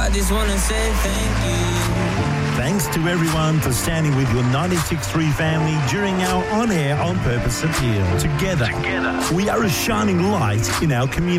just wanna say thank you. Thanks to everyone for standing with your 96.3 family during our on-air On Purpose appeal. Together, we are a shining light in our community.